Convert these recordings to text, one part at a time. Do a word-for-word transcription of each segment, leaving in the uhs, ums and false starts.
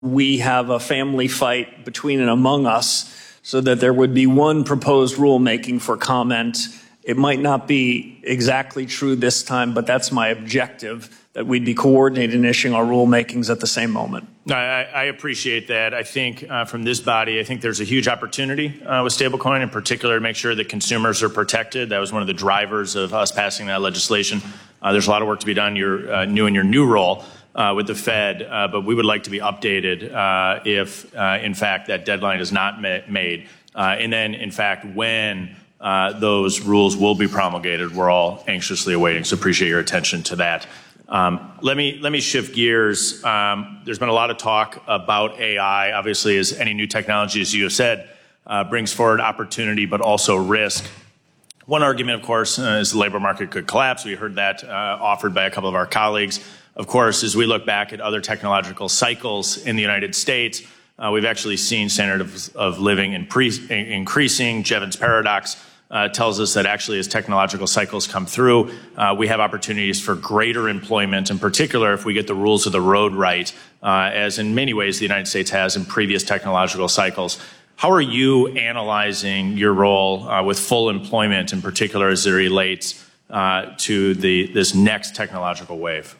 we have a family fight between and among us so that there would be one proposed rulemaking for comment. It might not be exactly true this time, but that's my objective, that we'd be coordinated in issuing our rulemakings at the same moment. I, I appreciate that. I think uh, from this body, I think there's a huge opportunity uh, with stablecoin, in particular, to make sure that consumers are protected. That was one of the drivers of us passing that legislation. Uh, there's a lot of work to be done. You're uh, new in your new role uh, with the Fed, uh, but we would like to be updated uh, if, uh, in fact, that deadline is not ma- made. Uh, and then, in fact, when uh, those rules will be promulgated, we're all anxiously awaiting. So appreciate your attention to that. Um, let me let me shift gears. Um, there's been a lot of talk about A I. Obviously, as any new technology, as you have said, uh, brings forward opportunity, but also risk. One argument, of course, uh, is the labor market could collapse. We heard that uh, offered by a couple of our colleagues. Of course, as we look back at other technological cycles in the United States, uh, we've actually seen standard of, of living impre- increasing. Jevons paradox Uh, tells us that actually as technological cycles come through, uh, we have opportunities for greater employment, in particular if we get the rules of the road right, uh, as in many ways the United States has in previous technological cycles. How are you analyzing your role uh, with full employment, in particular as it relates uh, to the this next technological wave?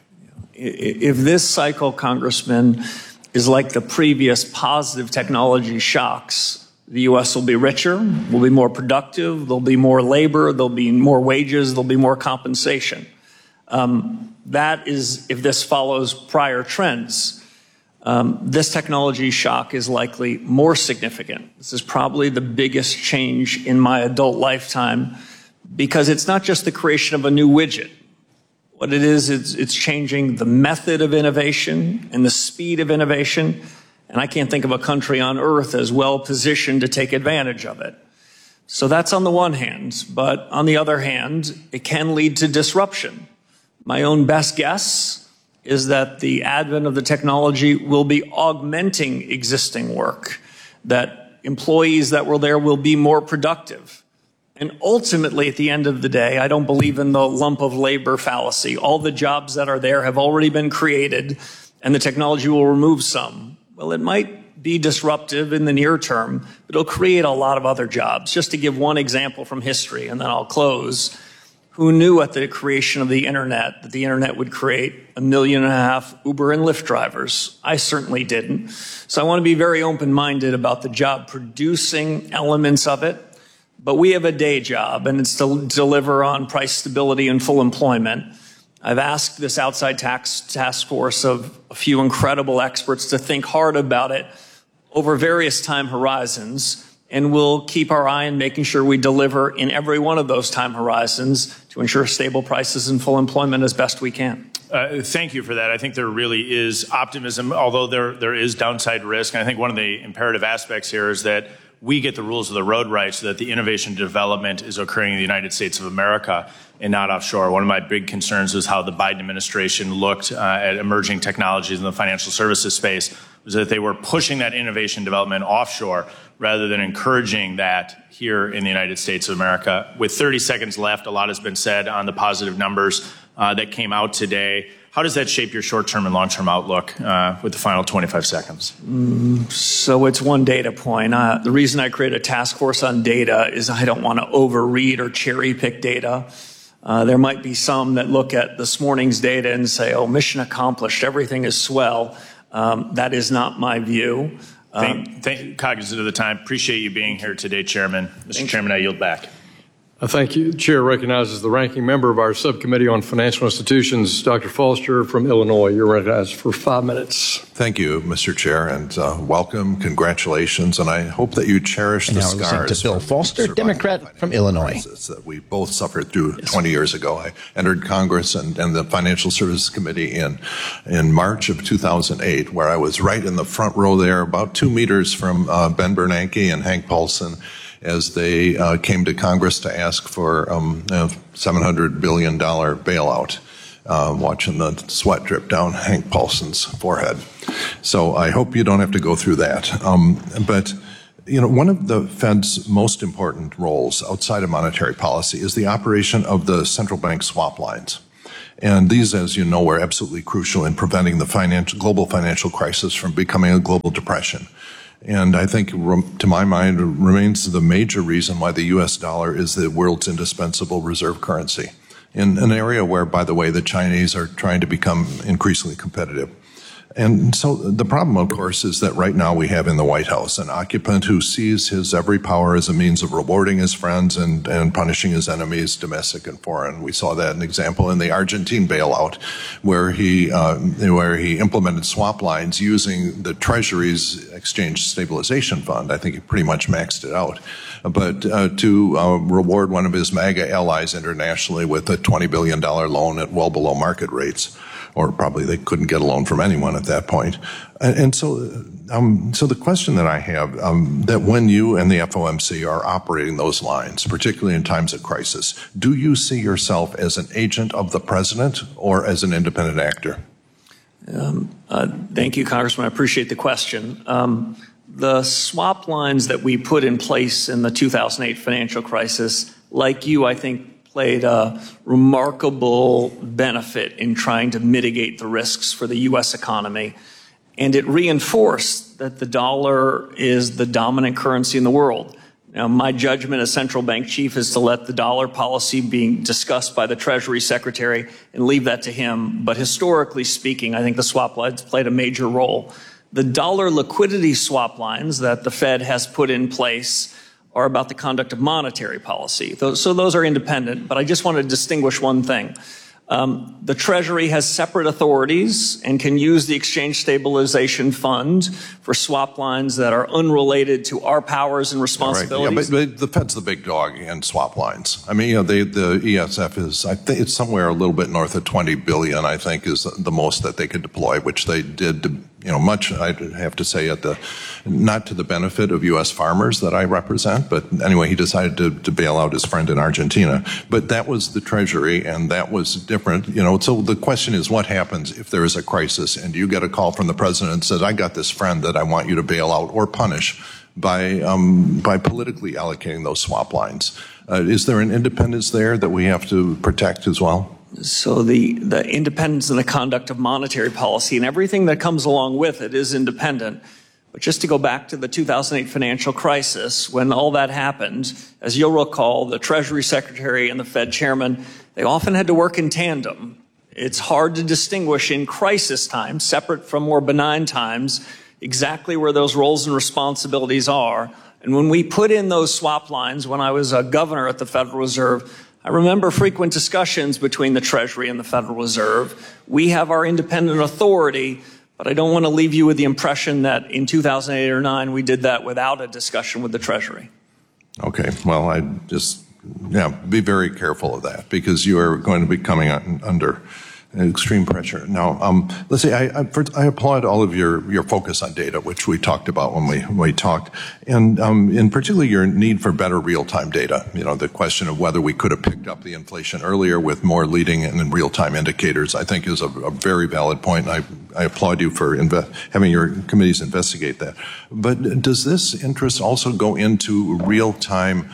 If this cycle, Congressman, is like the previous positive technology shocks, the U S will be richer, will be more productive, there'll be more labor, there'll be more wages, there'll be more compensation. Um, that is, if this follows prior trends, um, this technology shock is likely more significant. This is probably the biggest change in my adult lifetime because it's not just the creation of a new widget. What it is, it's, it's changing the method of innovation and the speed of innovation. And I can't think of a country on earth as well positioned to take advantage of it. So that's on the one hand. But on the other hand, it can lead to disruption. My own best guess is that the advent of the technology will be augmenting existing work, that employees that were there will be more productive. And ultimately, at the end of the day, I don't believe in the lump of labor fallacy. All the jobs that are there have already been created, and the technology will remove some. Well, it might be disruptive in the near term, but it'll create a lot of other jobs. Just to give one example from history, and then I'll close. Who knew at the creation of the internet that the internet would create a million and a half Uber and Lyft drivers? I certainly didn't. So I want to be very open-minded about the job producing elements of it. But we have a day job, and it's to deliver on price stability and full employment. I've asked this outside tax task force of a few incredible experts to think hard about it over various time horizons, and we'll keep our eye on making sure we deliver in every one of those time horizons to ensure stable prices and full employment as best we can. Uh, thank you for that. I think there really is optimism, although there there is downside risk. And I think one of the imperative aspects here is that we get the rules of the road right so that the innovation development is occurring in the United States of America and not offshore. One of my big concerns was how the Biden administration looked uh, at emerging technologies in the financial services space, was that they were pushing that innovation development offshore rather than encouraging that here in the United States of America. With thirty seconds left, a lot has been said on the positive numbers uh, that came out today. How does that shape your short-term and long-term outlook uh, with the final twenty-five seconds? Mm, so it's one data point. Uh, the reason I created a task force on data is I don't want to overread or cherry-pick data. Uh, there might be some that look at this morning's data and say, oh, mission accomplished, everything is swell. Um, that is not my view. Um, thank, thank, cognizant of the time, appreciate you being here today, Chairman. Mister Chairman, I yield back. I thank you. The Chair recognizes the ranking member of our Subcommittee on Financial Institutions, Doctor Foster from Illinois. You're recognized for five minutes. Thank you, Mister Chair, and uh, welcome, congratulations, and I hope that you cherish and the now scars. To Bill Foster, Democrat from Illinois. That we both suffered through yes. twenty years ago. I entered Congress and, and the Financial Services Committee in in March of two thousand eight, where I was right in the front row there, about two meters from uh, Ben Bernanke and Hank Paulson, as they uh, came to Congress to ask for um, a seven hundred billion dollars bailout, uh, watching the sweat drip down Hank Paulson's forehead. So I hope you don't have to go through that. Um, but, you know, one of the Fed's most important roles outside of monetary policy is the operation of the central bank swap lines. And these, as you know, were absolutely crucial in preventing the financial, global financial crisis from becoming a global depression. And I think, to my mind, remains the major reason why the U S dollar is the world's indispensable reserve currency, in an area where, by the way, the Chinese are trying to become increasingly competitive. And so the problem, of course, is that right now we have in the White House an occupant who sees his every power as a means of rewarding his friends and, and punishing his enemies, domestic and foreign. We saw that an example in the Argentine bailout, where he uh, where he implemented swap lines using the Treasury's Exchange Stabilization Fund. I think he pretty much maxed it out. But uh, to uh, reward one of his MAGA allies internationally with a twenty billion dollars loan at well below market rates. Or probably they couldn't get a loan from anyone at that point. And, and so, um, so the question that I have, um, that when you and the F O M C are operating those lines, particularly in times of crisis, do you see yourself as an agent of the president or as an independent actor? Um, uh, thank you, Congressman. I appreciate the question. Um, the swap lines that we put in place in the two thousand eight financial crisis, like you, I think, played a remarkable benefit in trying to mitigate the risks for the U S economy. And it reinforced that the dollar is the dominant currency in the world. Now, my judgment as central bank chief is to let the dollar policy being discussed by the Treasury Secretary and leave that to him. But historically speaking, I think the swap lines played a major role. The dollar liquidity swap lines that the Fed has put in place are about the conduct of monetary policy. So those are independent, but I just want to distinguish one thing. Um, the Treasury has separate authorities and can use the Exchange Stabilization Fund for swap lines that are unrelated to our powers and responsibilities. Right. Yeah, but, but the Fed's the big dog in swap lines. I mean, you know, they, the E S F is, I think it's somewhere a little bit north of twenty billion, I think, is the most that they could deploy, which they did, you know, much, I have to say, at the, not to the benefit of U S farmers that I represent, but anyway, he decided to, to bail out his friend in Argentina. But that was the Treasury, and that was different, you know. So the question is, what happens if there is a crisis and you get a call from the president and says, I got this friend that I want you to bail out or punish by, um, by politically allocating those swap lines? Uh, is there an independence there that we have to protect as well? So the, the independence in the conduct of monetary policy and everything that comes along with it is independent. But just to go back to the two thousand eight financial crisis, when all that happened, as you'll recall, the Treasury Secretary and the Fed Chairman, they often had to work in tandem. It's hard to distinguish in crisis times, separate from more benign times, exactly where those roles and responsibilities are. And when we put in those swap lines, when I was a governor at the Federal Reserve, I remember frequent discussions between the Treasury and the Federal Reserve. We have our independent authority, but I don't want to leave you with the impression that in two thousand eight or nine we did that without a discussion with the Treasury. Okay, well, I just, yeah, be very careful of that, because you are going to be coming under extreme pressure. Now, um, let's see, I, I, I applaud all of your, your focus on data, which we talked about when we, when we talked, and um, in particular your need for better real-time data. You know, the question of whether we could have picked up the inflation earlier with more leading and real-time indicators, I think is a, a very valid point, and I, I applaud you for inve- having your committees investigate that. But does this interest also go into real-time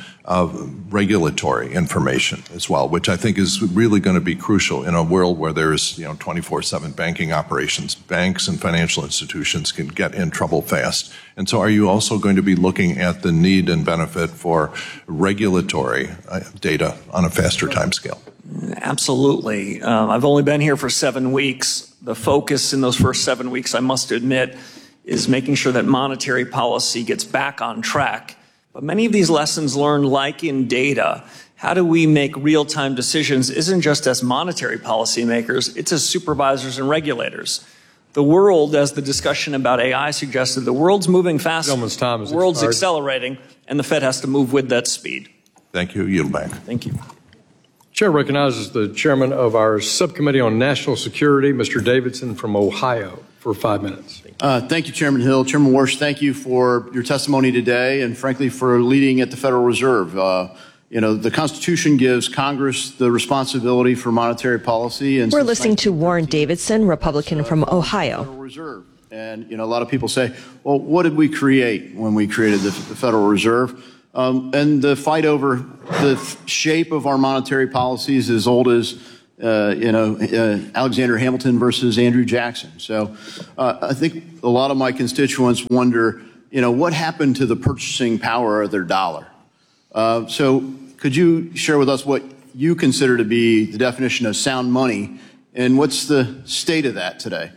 of regulatory information as well, which I think is really going to be crucial in a world where there's, you know, twenty-four seven banking operations. Banks and financial institutions can get in trouble fast. And so are you also going to be looking at the need and benefit for regulatory data on a faster timescale? Absolutely. Um, I've only been here for seven weeks. The focus in those first seven weeks, I must admit, is making sure that monetary policy gets back on track. But many of these lessons learned, like in data, how do we make real-time decisions isn't just as monetary policymakers, it's as supervisors and regulators. The world, as the discussion about A I suggested, the world's moving fast, Gentleman's time is the world's expired. accelerating, and the Fed has to move with that speed. Thank you. Yield back. Thank you. Chair recognizes the chairman of our Subcommittee on National Security, Mister Davidson from Ohio, for five minutes. Uh, thank you, Chairman Hill. Chairman Warsh, thank you for your testimony today and, frankly, for leading at the Federal Reserve. Uh, you know, the Constitution gives Congress the responsibility for monetary policy. And we're listening to Warren Davidson, Republican from Ohio. Federal Reserve. And, you know, a lot of people say, well, what did we create when we created the, the Federal Reserve? Um, and the fight over the shape of our monetary policy is as old as uh, you know, uh, Alexander Hamilton versus Andrew Jackson. So uh, I think a lot of my constituents wonder, you know, what happened to the purchasing power of their dollar? Uh, so could you share with us what you consider to be the definition of sound money, and what's the state of that today?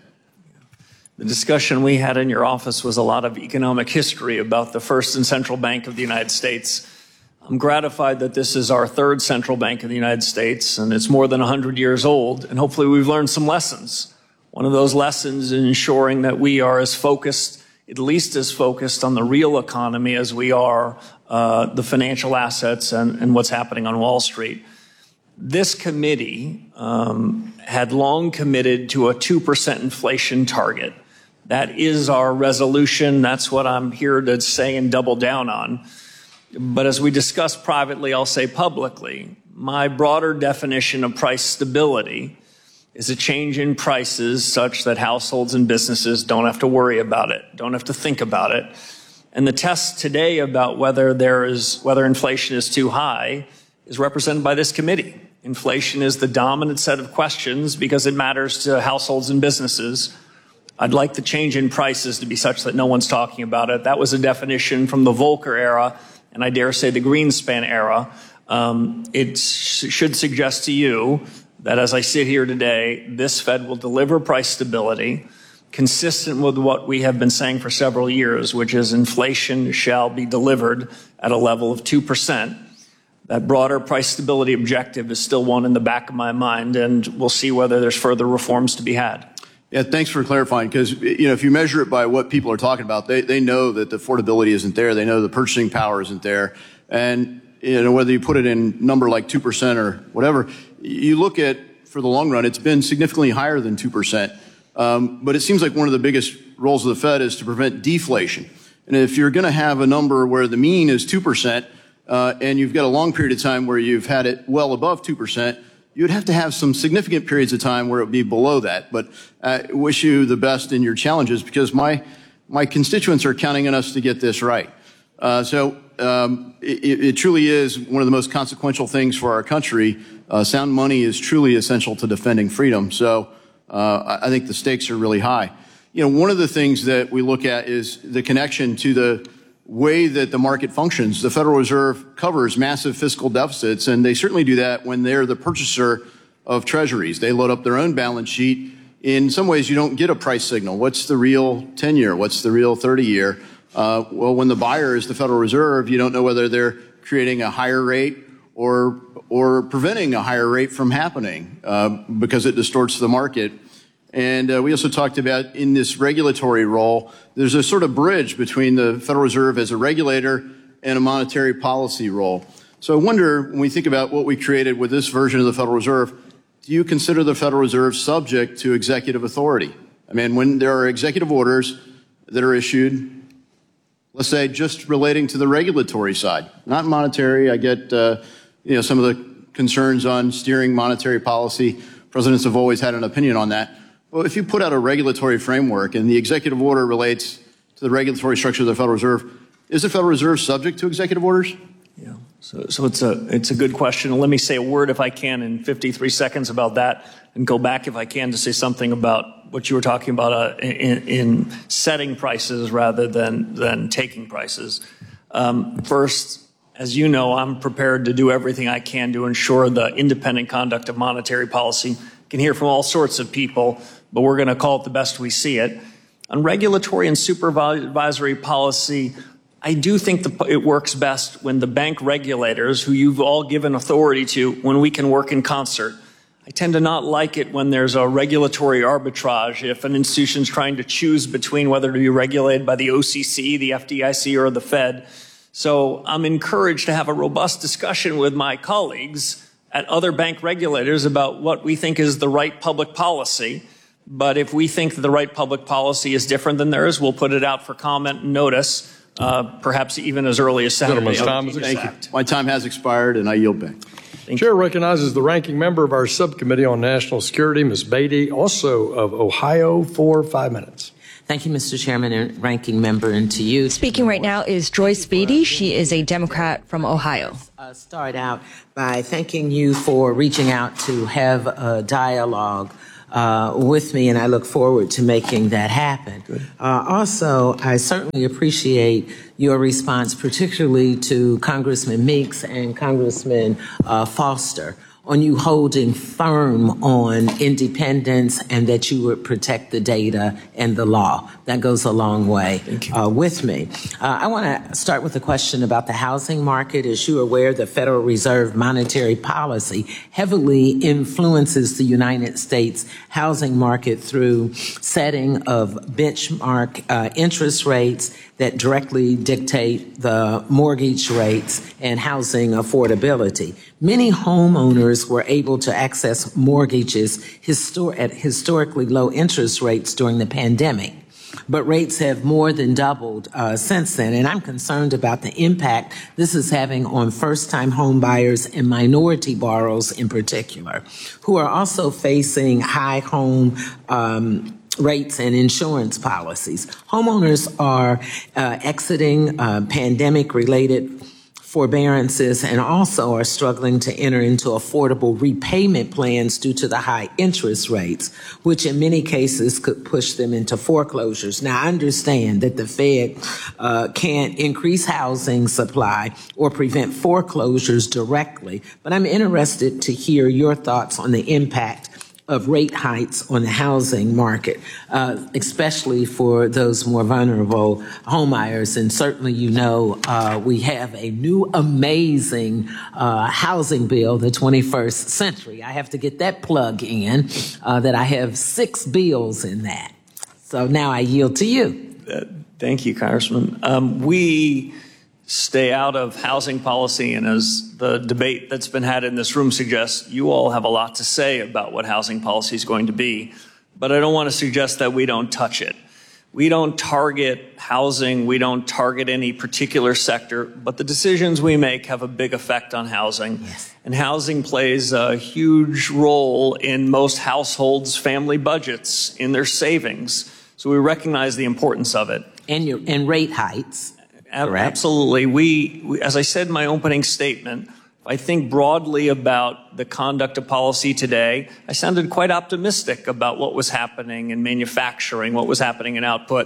The discussion we had in your office was a lot of economic history about the first and central bank of the United States. I'm gratified that this is our third central bank of the United States, and it's more than one hundred years old, and hopefully we've learned some lessons. One of those lessons is ensuring that we are as focused, at least as focused on the real economy as we are uh, the financial assets and, and what's happening on Wall Street. This committee um, had long committed to a two percent inflation target. That is our resolution. That's what I'm here to say and double down on. But as we discuss privately, I'll say publicly, my broader definition of price stability is a change in prices such that households and businesses don't have to worry about it, don't have to think about it. And the test today about whether there is, whether inflation is too high is represented by this committee. Inflation is the dominant set of questions because it matters to households and businesses. I'd like the change in prices to be such that no one's talking about it. That was a definition from the Volcker era, and I dare say the Greenspan era. Um, it sh- should suggest to you that as I sit here today, this Fed will deliver price stability consistent with what we have been saying for several years, which is inflation shall be delivered at a level of two percent. That broader price stability objective is still one in the back of my mind, and we'll see whether there's further reforms to be had. Yeah, thanks for clarifying, because, you know, if you measure it by what people are talking about, they, they know that the affordability isn't there. They know the purchasing power isn't there. And, you know, whether you put it in number like two percent or whatever, you look at, for the long run, it's been significantly higher than two percent. Um, but it seems like one of the biggest roles of the Fed is to prevent deflation. And if you're going to have a number where the mean is two percent, uh, and you've got a long period of time where you've had it well above two percent, you'd have to have some significant periods of time where it would be below that. But I wish you the best in your challenges, because my my constituents are counting on us to get this right. Uh, so um, it, it truly is one of the most consequential things for our country. Uh, sound money is truly essential to defending freedom. So uh, I think the stakes are really high. You know, one of the things that we look at is the connection to the way that the market functions. The Federal Reserve covers massive fiscal deficits, and they certainly do that when they're the purchaser of treasuries. They load up their own balance sheet. In some ways, you don't get a price signal. What's the real ten-year? What's the real thirty-year? Uh, well, when the buyer is the Federal Reserve, you don't know whether they're creating a higher rate or or preventing a higher rate from happening uh, because it distorts the market. And uh, we also talked about in this regulatory role, there's a sort of bridge between the Federal Reserve as a regulator and a monetary policy role. So I wonder, when we think about what we created with this version of the Federal Reserve, do you consider the Federal Reserve subject to executive authority? I mean, when there are executive orders that are issued, let's say just relating to the regulatory side, not monetary. I get, uh, you know, some of the concerns on steering monetary policy. Presidents have always had an opinion on that. Well, if you put out a regulatory framework and the executive order relates to the regulatory structure of the Federal Reserve, is the Federal Reserve subject to executive orders? Yeah. So, so it's a it's a good question. Let me say a word, if I can, in fifty-three seconds about that, and go back, if I can, to say something about what you were talking about uh, in, in setting prices rather than than taking prices. Um, first, as you know, I'm prepared to do everything I can to ensure the independent conduct of monetary policy. Can hear from all sorts of people, but we're going to call it the best we see it. On regulatory and supervisory policy, I do think the, it works best when the bank regulators, who you've all given authority to, when we can work in concert. I tend to not like it when there's a regulatory arbitrage, if an institution's trying to choose between whether to be regulated by the O C C, the F D I C, or the Fed. So I'm encouraged to have a robust discussion with my colleagues at other bank regulators about what we think is the right public policy. But if we think that the right public policy is different than theirs, we'll put it out for comment and notice, uh, perhaps even as early as Saturday. Time has Thank you. My time has expired, and I yield back. Thank Chair you. recognizes the ranking member of our subcommittee on national security, Miz Beatty, also of Ohio, for five minutes. Thank you, Mister Chairman and Ranking Member, and to you. Speaking right now is Joyce Beatty. She is a Democrat from Ohio. Uh, start out by thanking you for reaching out to have a dialogue uh, with me, and I look forward to making that happen. Uh, also, I certainly appreciate your response, particularly to Congressman Meeks and Congressman uh, Foster, on you holding firm on independence and that you would protect the data and the law. That goes a long way uh, with me. Uh, I want to start with a question about the housing market. As you're aware, the Federal Reserve monetary policy heavily influences the United States housing market through setting of benchmark uh, interest rates that directly dictate the mortgage rates and housing affordability. Many homeowners were able to access mortgages histor- at historically low interest rates during the pandemic, but rates have more than doubled uh, since then, and I'm concerned about the impact this is having on first-time home buyers and minority borrowers in particular, who are also facing high home um, rates and insurance policies. Homeowners are uh, exiting uh, pandemic-related forbearances and also are struggling to enter into affordable repayment plans due to the high interest rates, which in many cases could push them into foreclosures. Now, I understand that the Fed uh, can't increase housing supply or prevent foreclosures directly, but I'm interested to hear your thoughts on the impact of rate hikes on the housing market, uh, especially for those more vulnerable homebuyers. And certainly, you know, uh, we have a new amazing uh, housing bill, the twenty-first century. I have to get that plug in, uh, that I have six bills in that. So now I yield to you. Uh, thank you, Congressman. Um, we stay out of housing policy, and as the debate that's been had in this room suggests, you all have a lot to say about what housing policy is going to be, but I don't want to suggest that we don't touch it. We don't target housing, we don't target any particular sector, but the decisions we make have a big effect on housing. Yes. And housing plays a huge role in most households' family budgets, in their savings. So we recognize the importance of it. And your and rate hikes. Correct. Absolutely. We, we, as I said in my opening statement, I think broadly about the conduct of policy today. I sounded quite optimistic about what was happening in manufacturing, what was happening in output.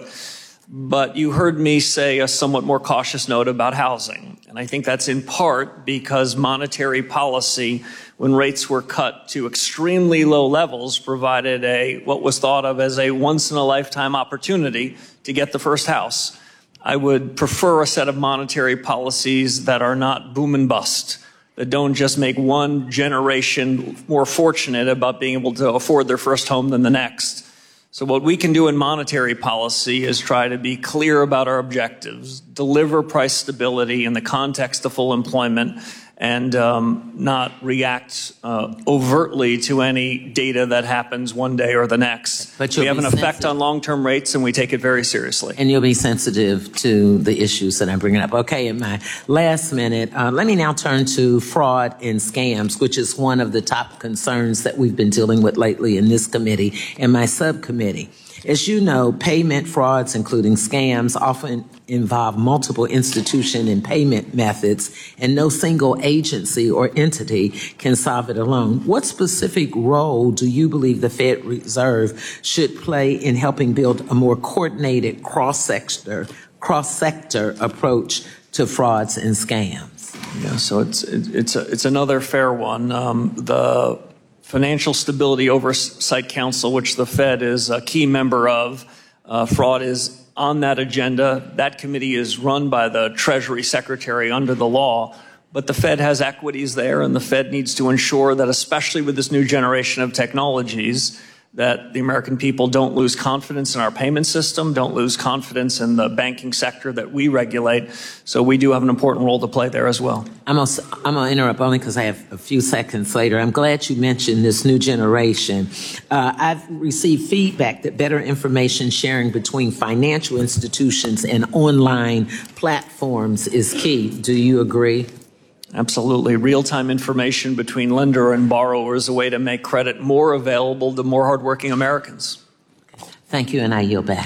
But you heard me say a somewhat more cautious note about housing. And I think that's in part because monetary policy, when rates were cut to extremely low levels, provided a what was thought of as a once-in-a-lifetime opportunity to get the first house. I would prefer a set of monetary policies that are not boom and bust, that don't just make one generation more fortunate about being able to afford their first home than the next. So what we can do in monetary policy is try to be clear about our objectives, deliver price stability in the context of full employment, and um, not react uh, overtly to any data that happens one day or the next. But we have an effect sensitive. on long-term rates, and we take it very seriously. And you'll be sensitive to the issues that I'm bringing up. Okay, in my last minute, uh, let me now turn to fraud and scams, which is one of the top concerns that we've been dealing with lately in this committee and my subcommittee. As you know, payment frauds, including scams, often involve multiple institution and payment methods, and no single agency or entity can solve it alone. What specific role do you believe the Fed Reserve should play in helping build a more coordinated cross-sector, cross-sector approach to frauds and scams? Yeah, so it's it's a, it's another fair one. Um, the Financial Stability Oversight Council, which the Fed is a key member of, uh, fraud is on that agenda. That committee is run by the Treasury Secretary under the law, but the Fed has equities there, and the Fed needs to ensure that, especially with this new generation of technologies, that the American people don't lose confidence in our payment system, don't lose confidence in the banking sector that we regulate. So we do have an important role to play there as well. I'm going I'm to interrupt only because I have a few seconds later. I'm glad you mentioned this new generation. Uh, I've received feedback that better information sharing between financial institutions and online platforms is key. Do you agree? Absolutely. Real-time information between lender and borrower is a way to make credit more available to more hardworking Americans. Thank you, and I yield back.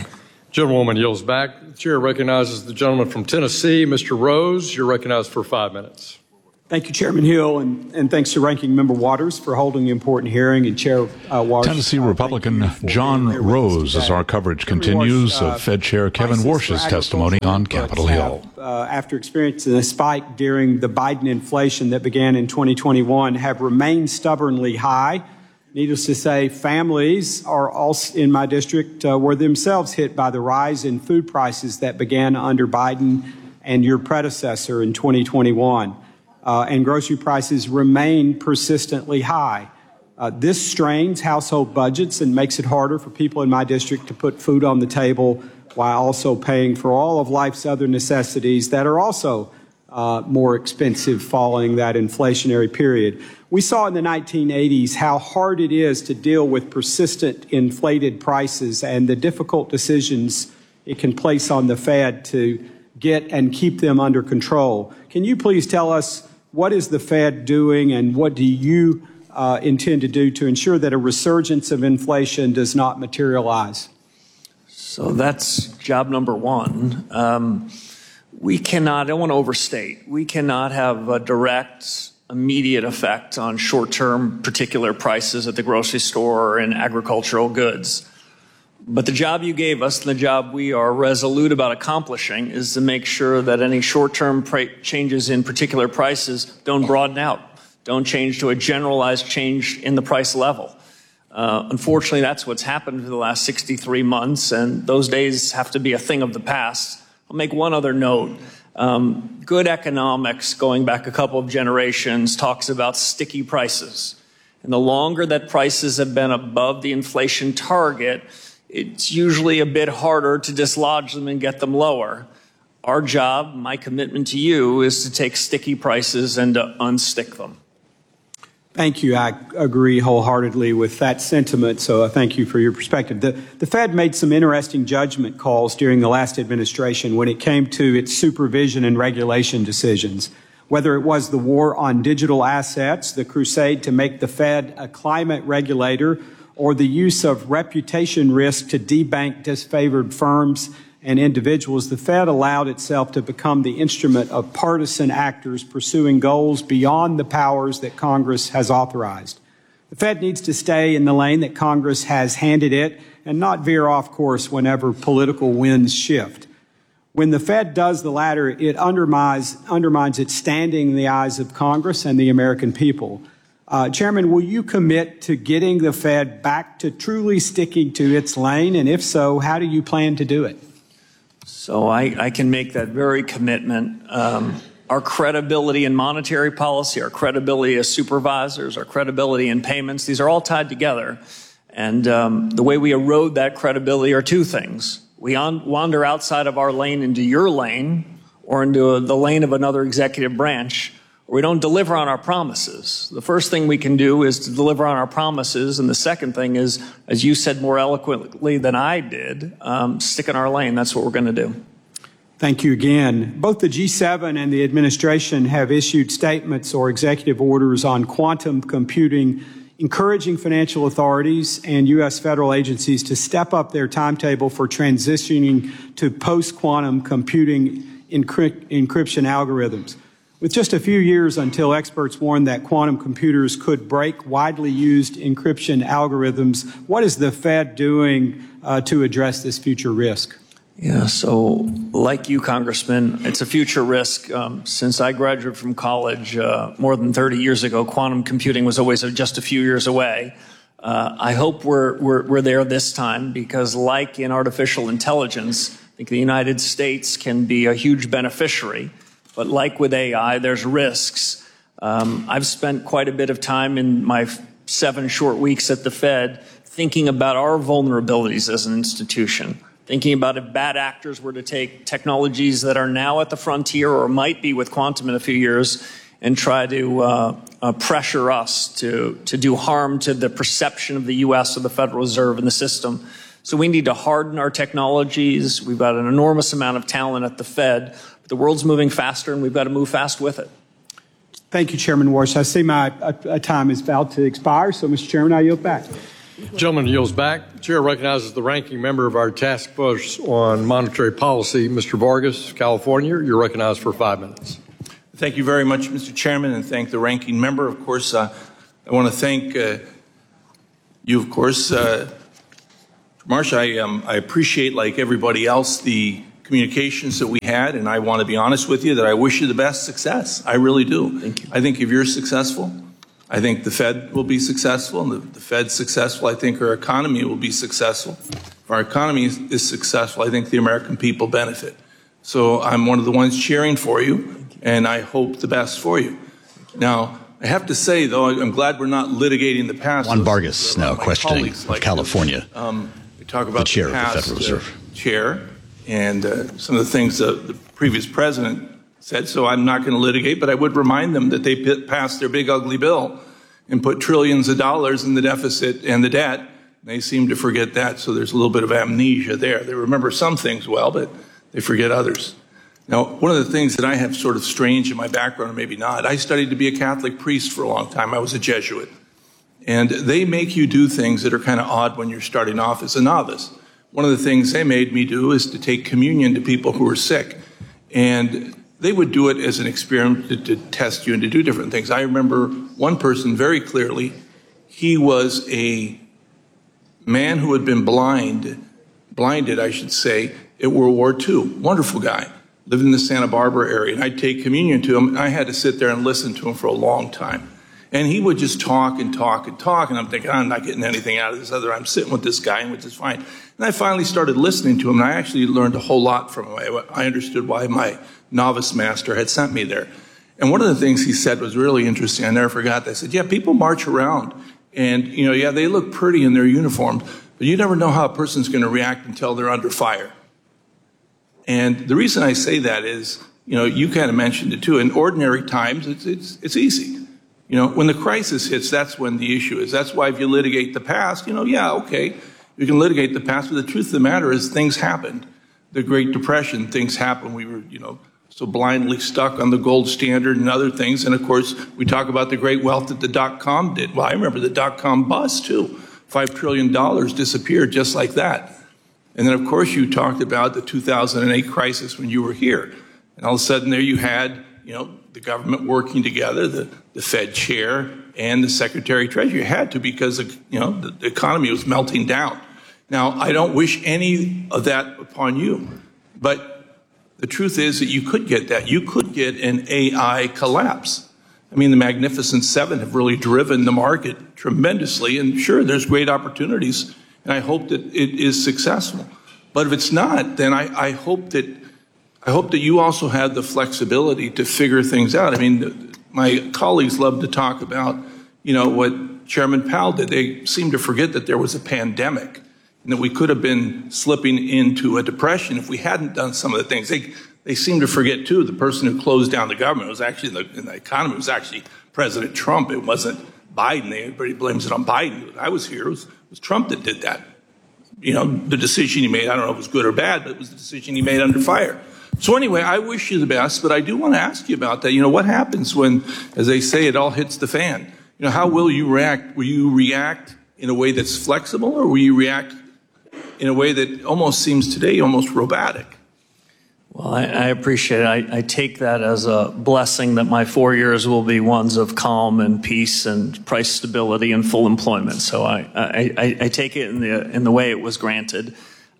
Gentlewoman yields back. The chair recognizes the gentleman from Tennessee, Mister Rose. You're recognized for five minutes. Thank you, Chairman Hill, and, and thanks to Ranking Member Waters for holding the important hearing, and Chair uh, Waters. Tennessee Republican John Rose, as our coverage continues of Fed Chair Kevin Warsh's testimony on Capitol Hill. Uh, after experiencing a spike during the Biden inflation that began in twenty twenty-one, have remained stubbornly high. Needless to say, families are also in my district uh, were themselves hit by the rise in food prices that began under Biden and your predecessor in twenty twenty-one. Uh, and grocery prices remain persistently high. Uh, this strains household budgets and makes it harder for people in my district to put food on the table while also paying for all of life's other necessities that are also uh, more expensive following that inflationary period. We saw in the nineteen eighties how hard it is to deal with persistent inflated prices and the difficult decisions it can place on the Fed to get and keep them under control. Can you please tell us what is the Fed doing and what do you uh, intend to do to ensure that a resurgence of inflation does not materialize? So that's job number one. Um, we cannot, I don't want to overstate, we cannot have a direct, immediate effect on short-term particular prices at the grocery store or in agricultural goods. But the job you gave us, and the job we are resolute about accomplishing, is to make sure that any short-term changes in particular prices don't broaden out, don't change to a generalized change in the price level. Uh, unfortunately, that's what's happened for the last sixty-three months, and those days have to be a thing of the past. I'll make one other note. Um, good economics, going back a couple of generations, talks about sticky prices. And the longer that prices have been above the inflation target, it's usually a bit harder to dislodge them and get them lower. Our job, my commitment to you, is to take sticky prices and to unstick them. Thank you. I agree wholeheartedly with that sentiment, so I thank you for your perspective. The, the Fed made some interesting judgment calls during the last administration when it came to its supervision and regulation decisions. Whether it was the war on digital assets, the crusade to make the Fed a climate regulator, or the use of reputation risk to debank disfavored firms and individuals, the Fed allowed itself to become the instrument of partisan actors pursuing goals beyond the powers that Congress has authorized. The Fed needs to stay in the lane that Congress has handed it and not veer off course whenever political winds shift. When the Fed does the latter, it undermines, undermines its standing in the eyes of Congress and the American people. Uh, Chairman, will you commit to getting the Fed back to truly sticking to its lane? And if so, how do you plan to do it? So I, I can make that very commitment. Um, our credibility in monetary policy, our credibility as supervisors, our credibility in payments, these are all tied together. And um, the way we erode that credibility are two things. We on, wander outside of our lane into your lane or into a, the lane of another executive branch, or we don't deliver on our promises. The first thing we can do is to deliver on our promises, and the second thing is, as you said more eloquently than I did, um, stick in our lane. That's what we're going to do. Thank you again. Both the G seven and the administration have issued statements or executive orders on quantum computing, encouraging financial authorities and U S federal agencies to step up their timetable for transitioning to post-quantum computing encrypt- encryption algorithms. With just a few years until experts warned that quantum computers could break widely used encryption algorithms, what is the Fed doing uh, to address this future risk? Yeah, so like you, Congressman, it's a future risk. Um, since I graduated from college uh, more than thirty years ago, quantum computing was always just a few years away. Uh, I hope we're, we're, we're there this time because, like in artificial intelligence, I think the United States can be a huge beneficiary. But like with A I, there's risks. Um, I've spent quite a bit of time in my seven short weeks at the Fed thinking about our vulnerabilities as an institution, thinking about if bad actors were to take technologies that are now at the frontier or might be with quantum in a few years and try to uh, uh, pressure us to, to do harm to the perception of the U S or the Federal Reserve and the system. So we need to harden our technologies. We've got an enormous amount of talent at the Fed. The world's moving faster, and we've got to move fast with it. Thank you, Chairman Warsh. I see my uh, time is about to expire, so, Mister Chairman, I yield back. Gentleman yields back. Chair recognizes the ranking member of our task force on monetary policy, Mister Vargas, California. You're recognized for five minutes. Thank you very much, Mister Chairman, and thank the ranking member. Of course, uh, I want to thank uh, you, of course. Uh, Marsh, I, um, I appreciate, like everybody else, the communications that we had, and I want to be honest with you that I wish you the best success. I really do. Thank you. I think if you're successful, I think the Fed will be successful, and if the Fed's successful, I think our economy will be successful. If our economy is, is successful, I think the American people benefit. So I'm one of the ones cheering for you, and I hope the best for you. Now, I have to say, though, I'm glad we're not litigating the past. Juan Vargas now questioning of like California. Um, we talk about the chair the past, of the Federal Reserve. Uh, chair, and uh, some of the things that the previous president said, so I'm not going to litigate, but I would remind them that they passed their big ugly bill and put trillions of dollars in the deficit and the debt. They seem to forget that, so there's a little bit of amnesia there. They remember some things well, but they forget others. Now, one of the things that I have sort of strange in my background, or maybe not, I studied to be a Catholic priest for a long time. I was a Jesuit. And they make you do things that are kind of odd when you're starting off as a novice. One of the things they made me do is to take communion to people who were sick. And they would do it as an experiment to, to test you and to do different things. I remember one person very clearly. He was a man who had been blind, blinded, I should say, at World War Two. Wonderful guy. Lived in the Santa Barbara area. And I'd take communion to him. And I had to sit there and listen to him for a long time. And he would just talk and talk and talk. And I'm thinking, I'm not getting anything out of this other. I'm sitting with this guy, which is fine. And I finally started listening to him. And I actually learned a whole lot from him. I understood why my novice master had sent me there. And one of the things he said was really interesting. I never forgot that. I said, yeah, people march around. And, you know, yeah, they look pretty in their uniforms. But you never know how a person's going to react until they're under fire. And the reason I say that is, you know, you kind of mentioned it too. In ordinary times, it's, it's, it's easy. You know, when the crisis hits, that's when the issue is. That's why if you litigate the past, you know, yeah, okay, you can litigate the past, but the truth of the matter is things happened. The Great Depression, things happened. We were, you know, so blindly stuck on the gold standard and other things. And of course, we talk about the great wealth that the dot-com did. Well, I remember the dot-com bust too. Five trillion dollars disappeared just like that. And then, of course, you talked about the two thousand eight crisis when you were here. And all of a sudden there you had, you know, the government working together, the, the Fed chair and the Secretary of Treasury. You had to because, you know, the, the economy was melting down. Now, I don't wish any of that upon you, but the truth is that you could get that. You could get an A I collapse. I mean, the Magnificent Seven have really driven the market tremendously, and sure, there's great opportunities, and I hope that it is successful. But if it's not, then I, I hope that I hope that you also have the flexibility to figure things out. I mean, my colleagues love to talk about, you know, what Chairman Powell did. They seem to forget that there was a pandemic and that we could have been slipping into a depression if we hadn't done some of the things. They they seem to forget, too, the person who closed down the government was actually, in the, in the economy, was actually President Trump. It wasn't Biden. Everybody blames it on Biden. I was here. It was, it was Trump that did that. You know, the decision he made, I don't know if it was good or bad, but it was the decision he made under fire. So anyway, I wish you the best, but I do want to ask you about that. You know, what happens when, as they say, it all hits the fan? You know, how will you react? Will you react in a way that's flexible, or will you react in a way that almost seems today almost robotic? Well, I, I appreciate it. I, I take that as a blessing that my four years will be ones of calm and peace and price stability and full employment. So I, I, I take it in the in the way it was granted.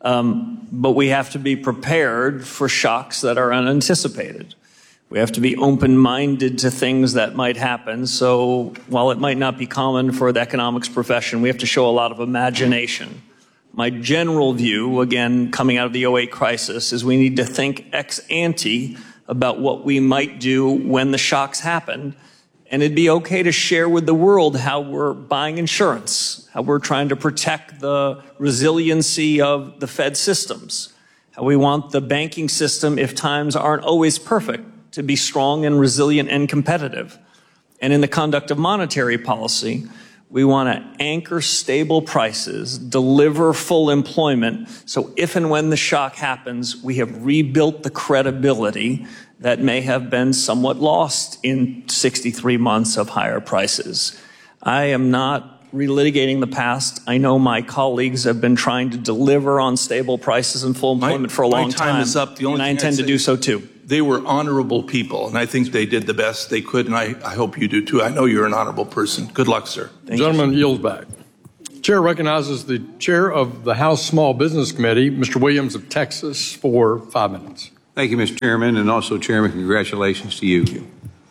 Um, but we have to be prepared for shocks that are unanticipated. We have to be open-minded to things that might happen. So while it might not be common for the economics profession, we have to show a lot of imagination. My general view, again, coming out of the oh eight crisis, is we need to think ex ante about what we might do when the shocks happen. And it'd be okay to share with the world how we're buying insurance, how we're trying to protect the resiliency of the Fed systems, how we want the banking system, if times aren't always perfect, to be strong and resilient and competitive. And in the conduct of monetary policy, we want to anchor stable prices, deliver full employment, so if and when the shock happens, we have rebuilt the credibility that may have been somewhat lost in sixty-three months of higher prices. I am not relitigating the past. I know my colleagues have been trying to deliver on stable prices and full employment my, for a long time. My time is up. The only and I thing intend I'd to say, do so too. They were honorable people, and I think they did the best they could, and I, I hope you do too. I know you're an honorable person. Good luck, sir. The gentleman yields back. Chair recognizes the chair of the House Small Business Committee, Mister Williams of Texas, for five minutes. Thank you, Mister Chairman, and also, Chairman, congratulations to you.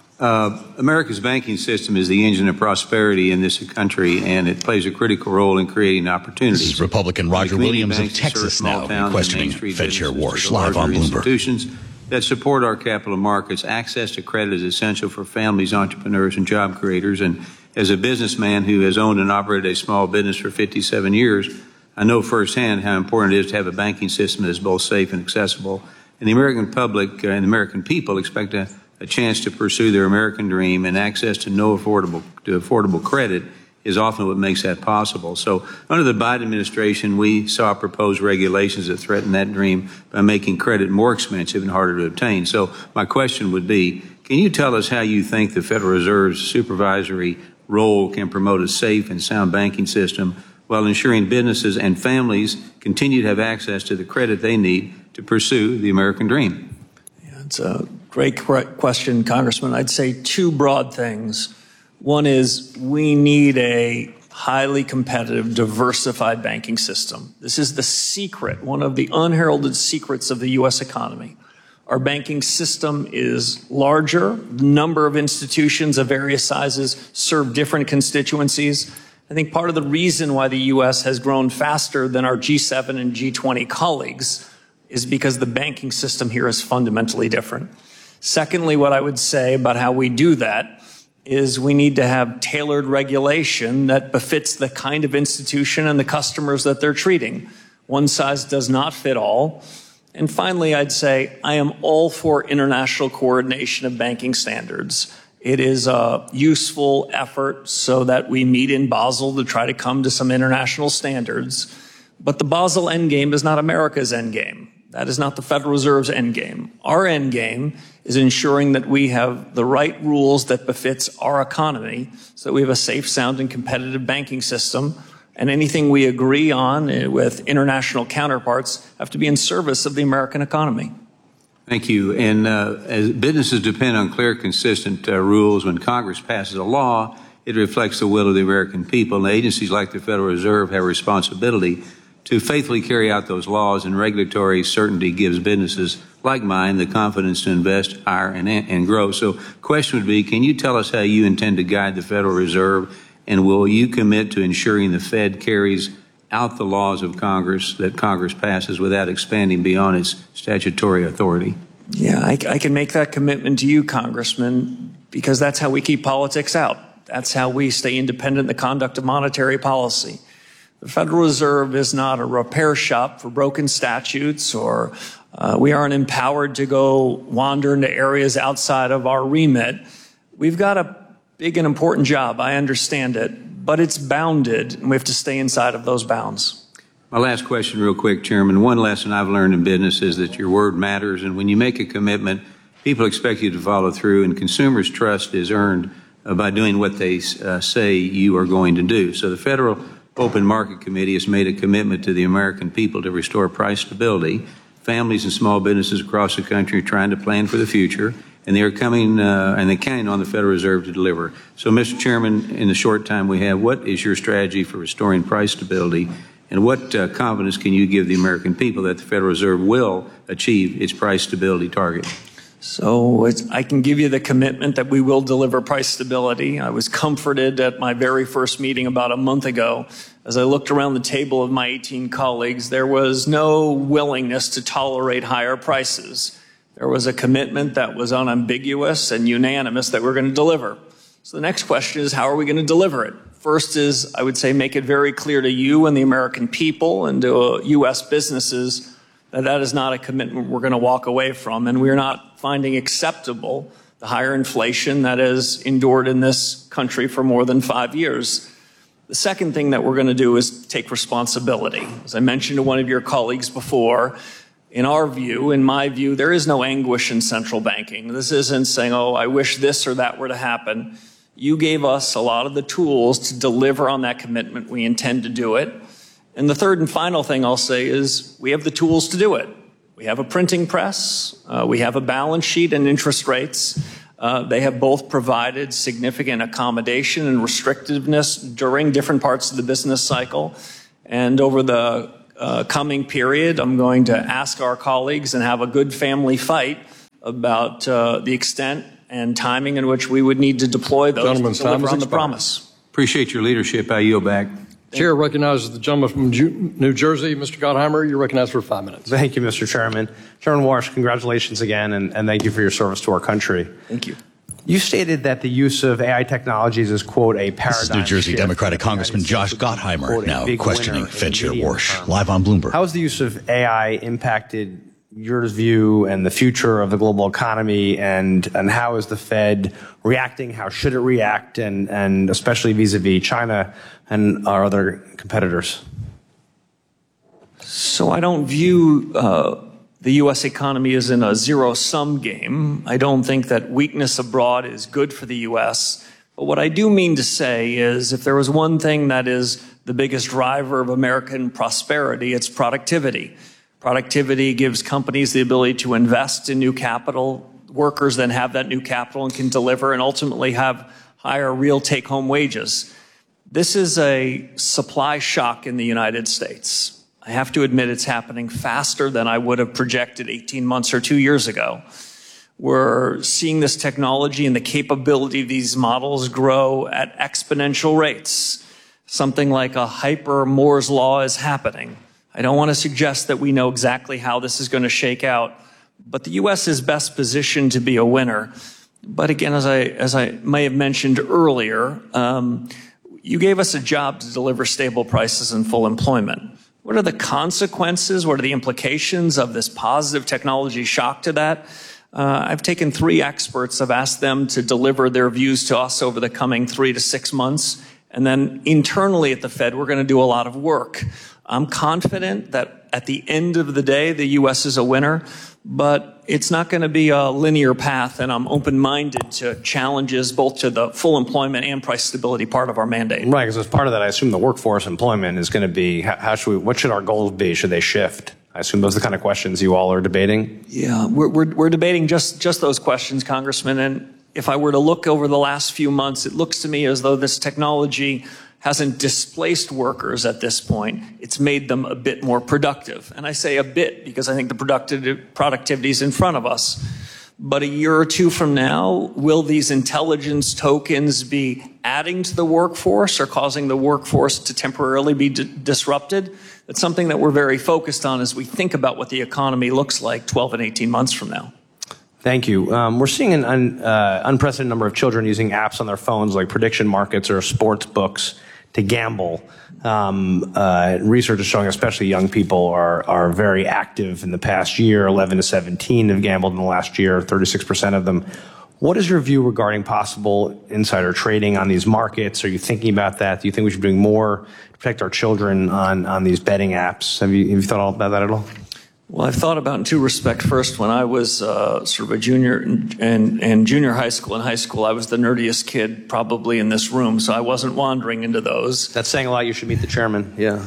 Uh, America's banking system is the engine of prosperity in this country, and it plays a critical role in creating opportunities. This is Republican Roger Williams of Texas now questioning Fed Chair Warsh live on Bloomberg. Institutions that support our capital markets. Access to credit is essential for families, entrepreneurs, and job creators. And as a businessman who has owned and operated a small business for fifty-seven years, I know firsthand how important it is to have a banking system that is both safe and accessible. And the American public uh, and the American people expect a a chance to pursue their American dream, and access to no affordable to affordable credit is often what makes that possible. So under the Biden administration, we saw proposed regulations that threaten that dream by making credit more expensive and harder to obtain. So my question would be, can you tell us how you think the Federal Reserve's supervisory role can promote a safe and sound banking system while ensuring businesses and families continue to have access to the credit they need to pursue the American dream? Yeah, it's a great question, Congressman. I'd say two broad things. One is we need a highly competitive, diversified banking system. This is the secret, one of the unheralded secrets of the U S economy. Our banking system is larger. The number of institutions of various sizes serve different constituencies. I think part of the reason why the U S has grown faster than our G seven and G twenty colleagues is because the banking system here is fundamentally different. Secondly, what I would say about how we do that is we need to have tailored regulation that befits the kind of institution and the customers that they're treating. One size does not fit all. And finally, I'd say I am all for international coordination of banking standards. It is a useful effort so that we meet in Basel to try to come to some international standards. But the Basel endgame is not America's endgame. That is not the Federal Reserve's endgame. Our endgame is ensuring that we have the right rules that befits our economy so that we have a safe, sound, and competitive banking system. And anything we agree on with international counterparts have to be in service of the American economy. Thank you. And uh, as businesses depend on clear, consistent uh, rules, when Congress passes a law, it reflects the will of the American people. And agencies like the Federal Reserve have a responsibility to faithfully carry out those laws, and regulatory certainty gives businesses like mine the confidence to invest, hire, and, and grow. So question would be, can you tell us how you intend to guide the Federal Reserve, and will you commit to ensuring the Fed carries out the laws of Congress that Congress passes without expanding beyond its statutory authority? Yeah, I, I can make that commitment to you, Congressman, because that's how we keep politics out. That's how we stay independent in the conduct of monetary policy. The Federal Reserve is not a repair shop for broken statutes, or uh, we aren't empowered to go wander into areas outside of our remit. We've got a big and important job. I understand it, but it's bounded, and we have to stay inside of those bounds. My last question real quick, Chairman. One lesson I've learned in business is that your word matters, and when you make a commitment, people expect you to follow through, and consumers' trust is earned uh, by doing what they uh, say you are going to do. So the Federal Open Market Committee has made a commitment to the American people to restore price stability. Families and small businesses across the country are trying to plan for the future, and they are coming uh, and they're counting on the Federal Reserve to deliver. So, Mister Chairman, in the short time we have, what is your strategy for restoring price stability, and what uh, confidence can you give the American people that the Federal Reserve will achieve its price stability target? So it's, I can give you the commitment that we will deliver price stability. I was comforted at my very first meeting about a month ago. As I looked around the table of my eighteen colleagues, there was no willingness to tolerate higher prices. There was a commitment that was unambiguous and unanimous that we're going to deliver. So the next question is, how are we going to deliver it? First is, I would say, make it very clear to you and the American people and to U S businesses that that is not a commitment we're going to walk away from, and we're not finding acceptable the higher inflation that has endured in this country for more than five years. The second thing that we're going to do is take responsibility. As I mentioned to one of your colleagues before, in our view, in my view, there is no anguish in central banking. This isn't saying, oh, I wish this or that were to happen. You gave us a lot of the tools to deliver on that commitment. We intend to do it. And the third and final thing I'll say is we have the tools to do it. We have a printing press. Uh, we have a balance sheet and interest rates. Uh, they have both provided significant accommodation and restrictiveness during different parts of the business cycle. And over the uh, coming period, I'm going to ask our colleagues and have a good family fight about uh, the extent and timing in which we would need to deploy those Gentleman's to deliver time on is the promise. Appreciate your leadership. I yield back. Chair recognizes the gentleman from Ju- New Jersey, Mister Gottheimer. You're recognized for five minutes. Thank you, Mister Chairman. Chairman Warsh, congratulations again, and, and thank you for your service to our country. Thank you. You stated that the use of A I technologies is, quote, a paradigm This is New Jersey shift. Democratic Congressman Josh Gottheimer now questioning Fed Chair Warsh, live on Bloomberg. How has the use of A I impacted your view and the future of the global economy, and, and how is the Fed reacting? How should it react, and, and especially vis-a-vis China and our other competitors? So I don't view uh, the U S economy as in a zero-sum game. I don't think that weakness abroad is good for the U S. But what I do mean to say is if there was one thing that is the biggest driver of American prosperity, it's productivity. Productivity gives companies the ability to invest in new capital. Workers then have that new capital and can deliver and ultimately have higher real take-home wages. This is a supply shock in the United States. I have to admit it's happening faster than I would have projected eighteen months or two years ago. We're seeing this technology and the capability of these models grow at exponential rates. Something like a hyper Moore's law is happening. I don't want to suggest that we know exactly how this is going to shake out, but the U S is best positioned to be a winner. But again, as I, as I may have mentioned earlier, um, you gave us a job to deliver stable prices and full employment. What are the consequences? What are the implications of this positive technology shock to that? Uh, I've taken three experts. I've asked them to deliver their views to us over the coming three to six months. And then internally at the Fed, we're going to do a lot of work. I'm confident that at the end of the day, the U S is a winner, but it's not going to be a linear path, and I'm open-minded to challenges both to the full employment and price stability part of our mandate. Right, because as part of that, I assume the workforce employment is going to be, how, how should we, what should our goals be? Should they shift? I assume those are the kind of questions you all are debating? Yeah, we're, we're, we're debating just, just those questions, Congressman, and if I were to look over the last few months, it looks to me as though this technology hasn't displaced workers at this point. It's made them a bit more productive. And I say a bit because I think the productive, productivity is in front of us. But a year or two from now, will these intelligence tokens be adding to the workforce or causing the workforce to temporarily be d- disrupted? It's something that we're very focused on as we think about what the economy looks like twelve and eighteen months from now. Thank you. Um, we're seeing an un, uh, unprecedented number of children using apps on their phones like prediction markets or sports books to gamble. Um, uh, research is showing especially young people are, are very active in the past year. eleven to seventeen have gambled in the last year, thirty-six percent of them. What is your view regarding possible insider trading on these markets? Are you thinking about that? Do you think we should be doing more to protect our children on, on these betting apps? Have you, have you thought about that at all? Well, I've thought about in two respects. First, when I was uh, sort of a junior and, and, and junior high school and high school, I was the nerdiest kid probably in this room, so I wasn't wandering into those. That's saying a lot. You should meet the chairman. Yeah.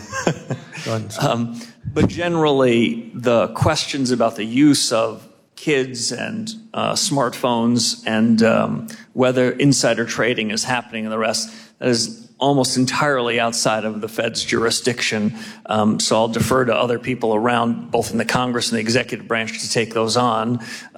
Go ahead. Um, but generally, the questions about the use of kids and uh, smartphones and um, whether insider trading is happening and the rest, that is almost entirely outside of the Fed's jurisdiction. Um, so I'll defer to other people around, both in the Congress and the executive branch, to take those on.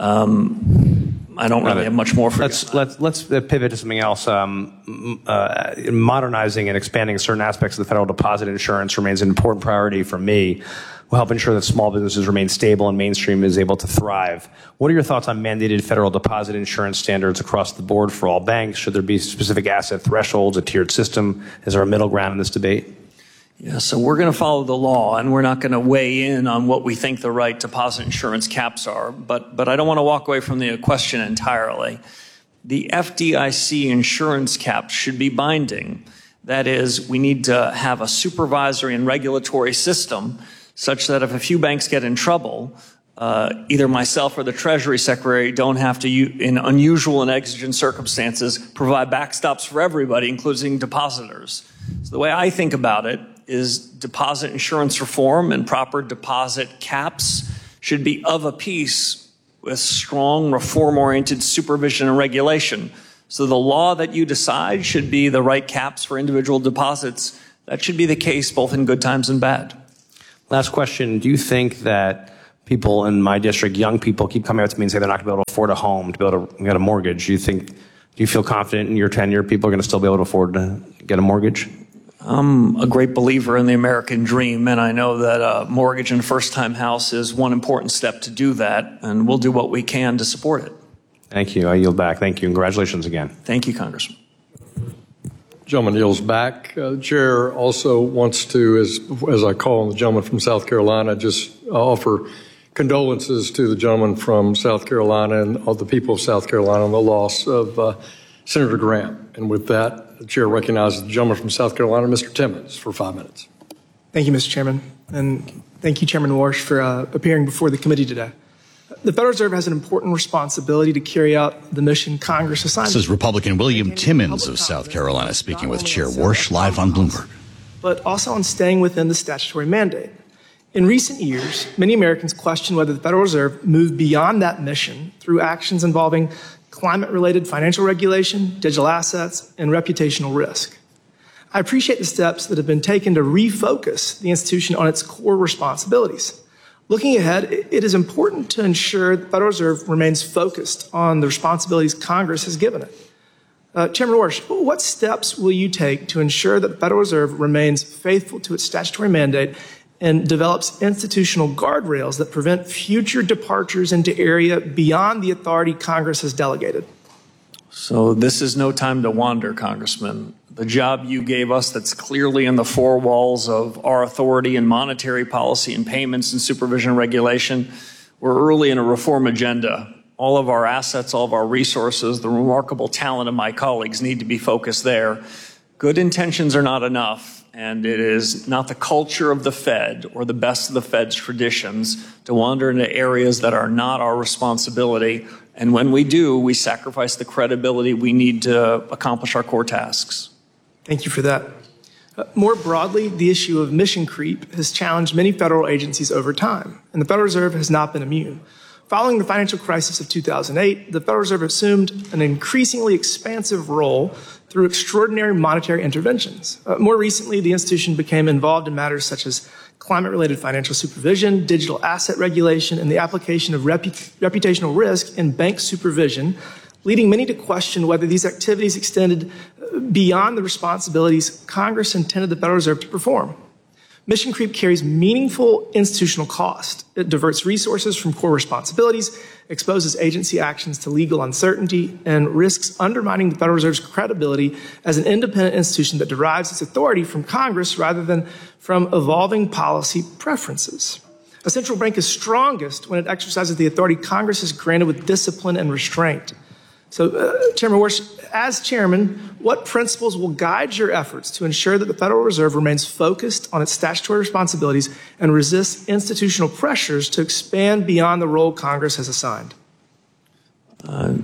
Um, I don't really have much more for let's, you. Let's, let's pivot to something else. Um, uh, modernizing and expanding certain aspects of the federal deposit insurance remains an important priority for me. Will help ensure that small businesses remain stable and mainstream is able to thrive. What are your thoughts on mandated federal deposit insurance standards across the board for all banks? Should there be specific asset thresholds, a tiered system? Is there a middle ground in this debate? Yeah, so we're going to follow the law, and we're not going to weigh in on what we think the right deposit insurance caps are. But, but I don't want to walk away from the question entirely. The F D I C insurance caps should be binding. That is, we need to have a supervisory and regulatory system such that if a few banks get in trouble, uh, either myself or the Treasury Secretary don't have to, in unusual and exigent circumstances, provide backstops for everybody, including depositors. So the way I think about it is deposit insurance reform and proper deposit caps should be of a piece with strong reform-oriented supervision and regulation. So the law that you decide should be the right caps for individual deposits. That should be the case both in good times and bad. Last question. Do you think that people in my district, young people, keep coming up to me and say they're not going to be able to afford a home, to be able to get a mortgage? Do you think, do you feel confident in your tenure people are going to still be able to afford to get a mortgage? I'm a great believer in the American dream, and I know that a mortgage and first-time house is one important step to do that, and we'll do what we can to support it. Thank you. I yield back. Thank you. Congratulations again. Thank you, Congressman. Gentleman yields back. Uh, the chair also wants to, as, as I call on the gentleman from South Carolina, just offer condolences to the gentleman from South Carolina and all the people of South Carolina on the loss of uh, Senator Graham. And with that, the chair recognizes the gentleman from South Carolina, Mister Timmons, for five minutes. Thank you, Mister Chairman. And thank you, Chairman Warsh, for uh, appearing before the committee today. The Federal Reserve has an important responsibility to carry out the mission Congress assigned. This is Republican William Timmons of South Carolina speaking with Chair Warsh live on Bloomberg. But also on staying within the statutory mandate. In recent years, many Americans question whether the Federal Reserve moved beyond that mission through actions involving climate-related financial regulation, digital assets, and reputational risk. I appreciate the steps that have been taken to refocus the institution on its core responsibilities. Looking ahead, it is important to ensure the Federal Reserve remains focused on the responsibilities Congress has given it. Uh, Chairman Warsh, what steps will you take to ensure that the Federal Reserve remains faithful to its statutory mandate and develops institutional guardrails that prevent future departures into area beyond the authority Congress has delegated? So this is no time to wander, Congressman. The job you gave us that's clearly in the four walls of our authority in monetary policy and payments and supervision and regulation, we're early in a reform agenda. All of our assets, all of our resources, the remarkable talent of my colleagues need to be focused there. Good intentions are not enough, and it is not the culture of the Fed or the best of the Fed's traditions to wander into areas that are not our responsibility. And when we do, we sacrifice the credibility we need to accomplish our core tasks. Thank you for that. Uh, more broadly, the issue of mission creep has challenged many federal agencies over time, and the Federal Reserve has not been immune. Following the financial crisis of two thousand eight, the Federal Reserve assumed an increasingly expansive role through extraordinary monetary interventions. Uh, more recently, the institution became involved in matters such as climate-related financial supervision, digital asset regulation, and the application of repu- reputational risk in bank supervision, leading many to question whether these activities extended beyond the responsibilities Congress intended the Federal Reserve to perform. Mission creep carries meaningful institutional cost. It diverts resources from core responsibilities, exposes agency actions to legal uncertainty, and risks undermining the Federal Reserve's credibility as an independent institution that derives its authority from Congress rather than from evolving policy preferences. A central bank is strongest when it exercises the authority Congress has granted with discipline and restraint. So, uh, Chairman Warsh, as chairman, what principles will guide your efforts to ensure that the Federal Reserve remains focused on its statutory responsibilities and resists institutional pressures to expand beyond the role Congress has assigned? Uh,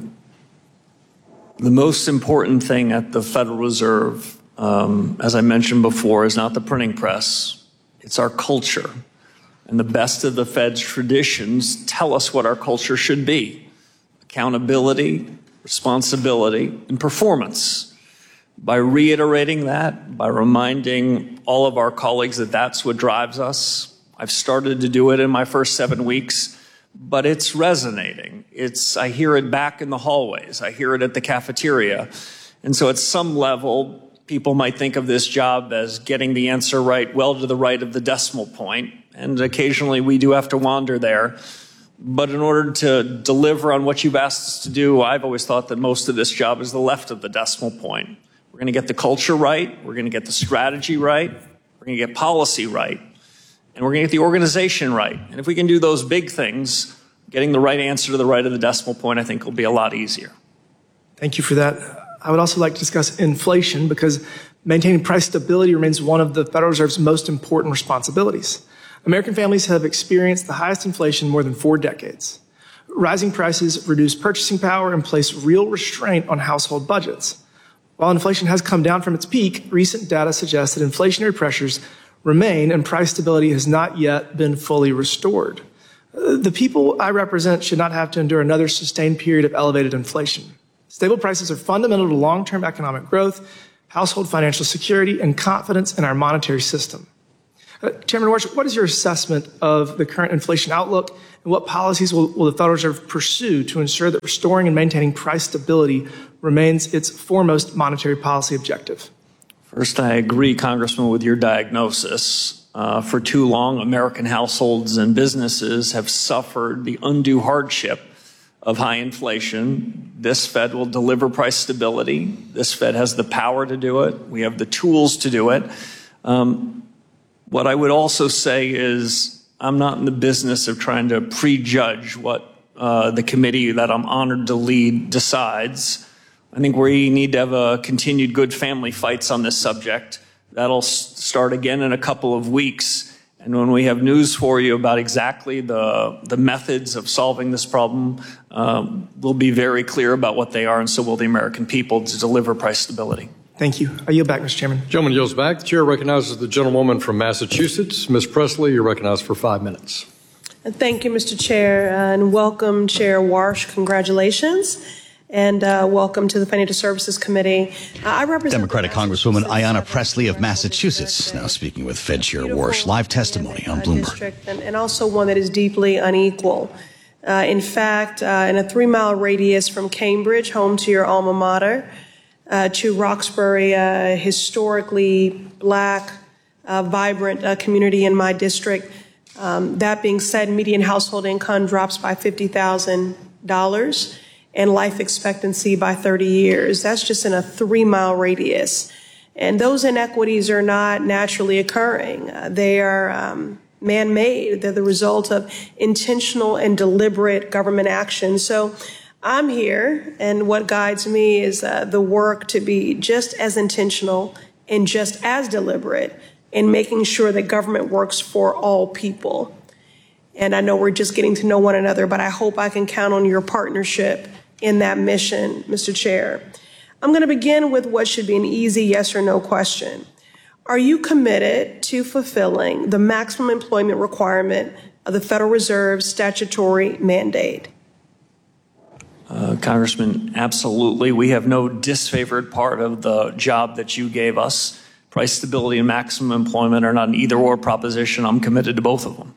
the most important thing at the Federal Reserve, um, as I mentioned before, is not the printing press. It's our culture. And the best of the Fed's traditions tell us what our culture should be. Accountability, responsibility, and performance. By reiterating that, by reminding all of our colleagues that that's what drives us, I've started to do it in my first seven weeks, but it's resonating. It's, I hear it back in the hallways. I hear it at the cafeteria. And so at some level, people might think of this job as getting the answer right, well to the right of the decimal point. And occasionally we do have to wander there. But in order to deliver on what you've asked us to do, I've always thought that most of this job is the left of the decimal point. We're going to get the culture right. We're going to get the strategy right. We're going to get policy right. And we're going to get the organization right. And if we can do those big things, getting the right answer to the right of the decimal point, I think will be a lot easier. Thank you for that. I would also like to discuss inflation because maintaining price stability remains one of the Federal Reserve's most important responsibilities. American families have experienced the highest inflation in more than four decades. Rising prices reduce purchasing power and place real restraint on household budgets. While inflation has come down from its peak, recent data suggests that inflationary pressures remain and price stability has not yet been fully restored. The people I represent should not have to endure another sustained period of elevated inflation. Stable prices are fundamental to long-term economic growth, household financial security, and confidence in our monetary system. Uh, Chairman Warsh, what is your assessment of the current inflation outlook, and what policies will, will the Federal Reserve pursue to ensure that restoring and maintaining price stability remains its foremost monetary policy objective? First, I agree, Congressman, with your diagnosis. Uh, for too long, American households and businesses have suffered the undue hardship of high inflation. This Fed will deliver price stability. This Fed has the power to do it. We have the tools to do it. Um, what I would also say is I'm not in the business of trying to prejudge what uh, the committee that I'm honored to lead decides. I think we need to have a continued good family fights on this subject. That'll start again in a couple of weeks. And when we have news for you about exactly the, the methods of solving this problem, um, we'll be very clear about what they are, and so will the American people, to deliver price stability. Thank you. I yield back, Mister Chairman. Gentleman yields back. The chair recognizes the gentlewoman from Massachusetts. Miz Presley, you're recognized for five minutes. Thank you, Mister Chair, and welcome, Chair Warsh. Congratulations. And uh, welcome to the Financial Services Committee. Uh, I represent Democratic Congresswoman Ayanna Pressley of Massachusetts, now speaking with Fed Chair Warsh. Live testimony on Bloomberg. District, and, and also one that is deeply unequal. Uh, in fact, uh, in a three-mile radius from Cambridge, home to your alma mater, uh, to Roxbury, a historically black, uh, vibrant uh, community in my district. Um, that being said, median household income drops by fifty thousand dollars. And life expectancy by thirty years. That's just in a three-mile radius. And those inequities are not naturally occurring. Uh, they are um, man-made. They're the result of intentional and deliberate government action. So I'm here, and what guides me is uh, the work to be just as intentional and just as deliberate in making sure that government works for all people. And I know we're just getting to know one another, but I hope I can count on your partnership in that mission, Mister Chair. I'm going to begin with what should be an easy yes or no question. Are you committed to fulfilling the maximum employment requirement of the Federal Reserve's statutory mandate? Uh, Congressman, absolutely. We have no disfavored part of the job that you gave us. Price stability and maximum employment are not an either-or proposition. I'm committed to both of them.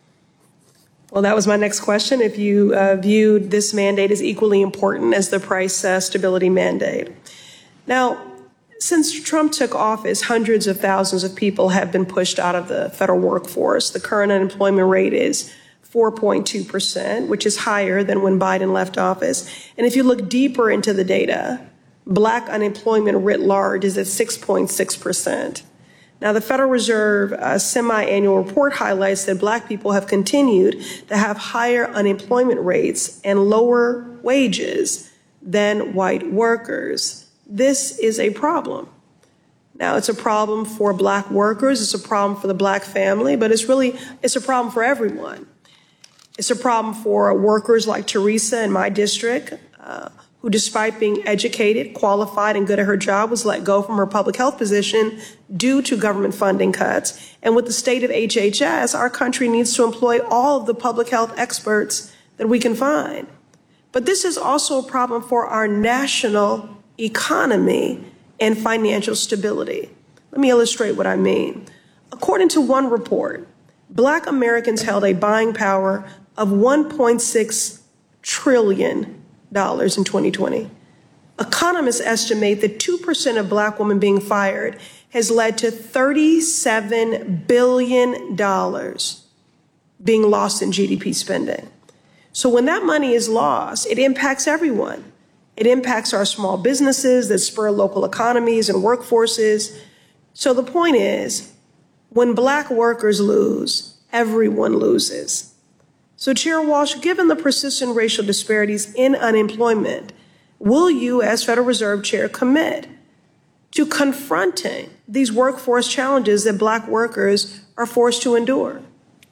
Well, that was my next question. If you uh, viewed this mandate as equally important as the price uh, stability mandate. Now, since Trump took office, hundreds of thousands of people have been pushed out of the federal workforce. The current unemployment rate is four point two percent, which is higher than when Biden left office. And if you look deeper into the data, black unemployment writ large is at six point six percent. Now, the Federal Reserve uh, semi-annual report highlights that black people have continued to have higher unemployment rates and lower wages than white workers. This is a problem. Now, it's a problem for black workers, it's a problem for the black family, but it's really, it's a problem for everyone. It's a problem for workers like Teresa in my district, uh, who, despite being educated, qualified, and good at her job, was let go from her public health position due to government funding cuts. And with the state of H H S, our country needs to employ all of the public health experts that we can find. But this is also a problem for our national economy and financial stability. Let me illustrate what I mean. According to one report, black Americans held a buying power of one point six trillion dollars in twenty twenty. Economists estimate that two percent of black women being fired has led to thirty-seven billion dollars being lost in G D P spending. So when that money is lost, it impacts everyone. It impacts our small businesses that spur local economies and workforces. So the point is, when black workers lose, everyone loses. So, Chair Walsh, given the persistent racial disparities in unemployment, will you, as Federal Reserve Chair, commit to confronting these workforce challenges that black workers are forced to endure?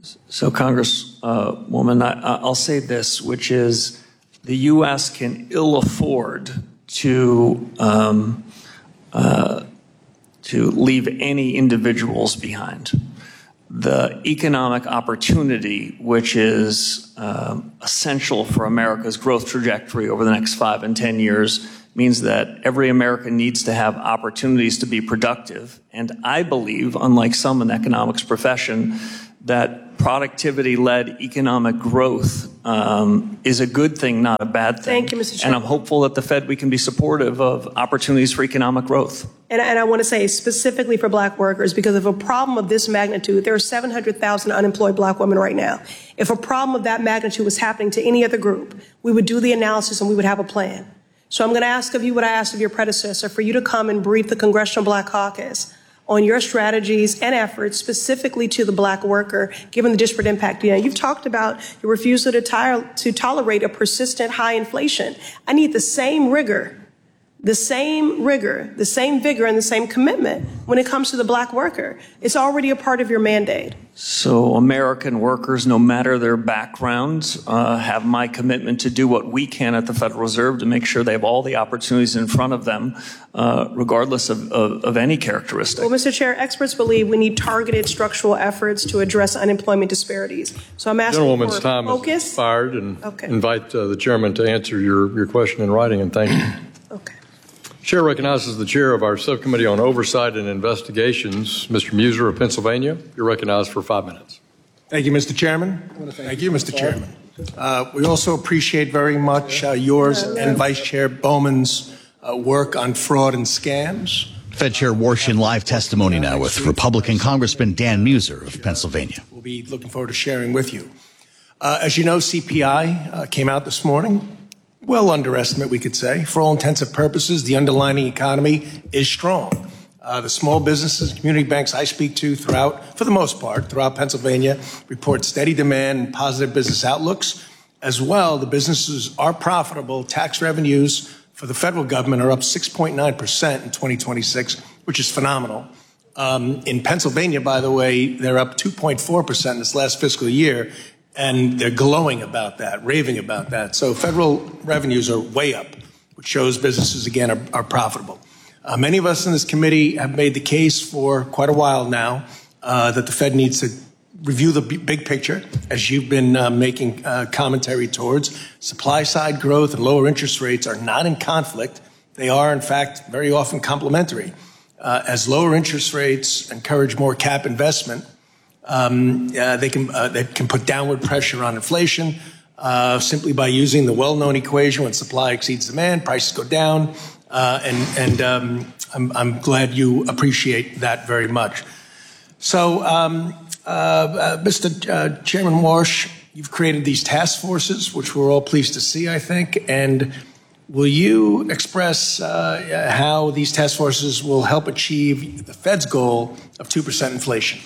So, Congresswoman, I, I'll say this, which is the U S can ill afford to um, uh, to leave any individuals behind. The economic opportunity, which is um, essential for America's growth trajectory over the next five and ten years, means that every American needs to have opportunities to be productive. And I believe, unlike some in the economics profession, that productivity-led economic growth um, is a good thing, not a bad thing. Thank you, Mister Chairman. And I'm hopeful that the Fed, we can be supportive of opportunities for economic growth. And, and I want to say specifically for black workers, because of a problem of this magnitude, there are seven hundred thousand unemployed black women right now. If a problem of that magnitude was happening to any other group, we would do the analysis and we would have a plan. So I'm going to ask of you what I asked of your predecessor, for you to come and brief the Congressional Black Caucus on your strategies and efforts specifically to the black worker, given the disparate impact. You know, you've talked about your refusal to, tire, to tolerate a persistent high inflation. I need the same rigor, the same rigor, the same vigor, and the same commitment when it comes to the black worker. It's already a part of your mandate. So American workers, no matter their backgrounds, uh, have my commitment to do what we can at the Federal Reserve to make sure they have all the opportunities in front of them, uh, regardless of, of, of any characteristic. Well, Mister Chair, experts believe we need targeted structural efforts to address unemployment disparities. So I'm asking Gentlewoman's for time focus. has expired, and Okay. invite uh, the chairman to answer your, your question in writing, and thank you. Okay. Chair recognizes the chair of our subcommittee on oversight and investigations, Mister Muser of Pennsylvania. You're recognized for five minutes. Thank you, Mister Chairman. Thank you, Mister Chairman. Uh, we also appreciate very much uh, yours and Vice Chair Bowman's uh, work on fraud and scams. Fed Chair Warsh in live testimony now with Republican Congressman Dan Muser of Pennsylvania. We'll be looking forward to sharing with you. Uh, as you know, C P I uh, came out this morning. Well, underestimate, we could say. For all intents and purposes, the underlying economy is strong. Uh, the small businesses and community banks I speak to throughout, for the most part, throughout Pennsylvania, report steady demand and positive business outlooks. As well, the businesses are profitable. Tax revenues for the federal government are up six point nine percent in twenty twenty-six, which is phenomenal. Um, in Pennsylvania, by the way, they're up two point four percent this last fiscal year. And they're glowing about that, raving about that. So federal revenues are way up, which shows businesses, again, are, are profitable. Uh, many of us in this committee have made the case for quite a while now uh, that the Fed needs to review the b- big picture, as you've been uh, making uh, commentary towards. Supply side growth and lower interest rates are not in conflict. They are, in fact, very often complementary. Uh, as lower interest rates encourage more cap investment, Um, uh, they can uh, they can put downward pressure on inflation uh, simply by using the well-known equation: when supply exceeds demand, prices go down. Uh, and and um, I'm, I'm glad you appreciate that very much. So, um, uh, uh, Mister Uh, Chairman Warsh, you've created these task forces, which we're all pleased to see, I think. And will you express uh, how these task forces will help achieve the Fed's goal of two percent inflation?